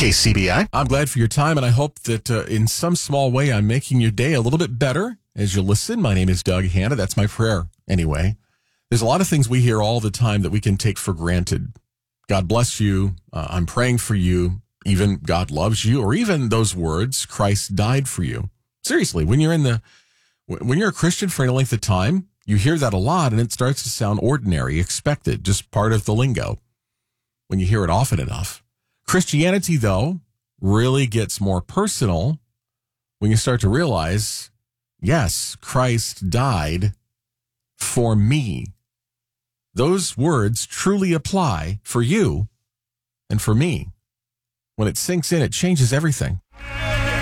KCBI. I'm glad for your time, and I hope that in some small way I'm making your day a little bit better as you listen. My name is Doug Hanna. That's my prayer anyway. There's a lot of things we hear all the time that we can take for granted. God bless you. I'm praying for you. Even God loves you, or even those words, Christ died for you. Seriously, when you're a Christian for any length of time, you hear that a lot, and it starts to sound ordinary, expected, just part of the lingo when you hear it often enough. Christianity, though, really gets more personal when you start to realize, yes, Christ died for me. Those words truly apply for you and for me. When it sinks in, it changes everything.